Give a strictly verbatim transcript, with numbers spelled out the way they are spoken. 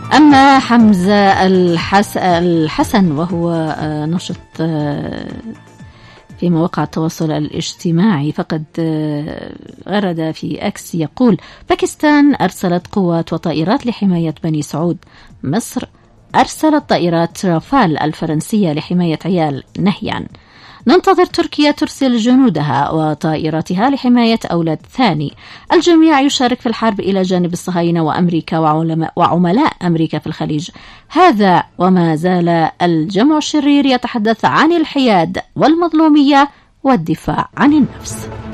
أما حمزة الحس... الحسن وهو نشط في مواقع التواصل الاجتماعي فقد غرد في أكس يقول: باكستان أرسلت قوات وطائرات لحماية بني سعود. مصر أرسلت طائرات رافال الفرنسية لحماية عيال نهيان. ننتظر تركيا ترسل جنودها وطائراتها لحماية أولاد ثاني. الجميع يشارك في الحرب إلى جانب الصهاينة وأمريكا وعملاء أمريكا في الخليج. هذا وما زال الجمع الشرير يتحدث عن الحياد والمظلومية والدفاع عن النفس.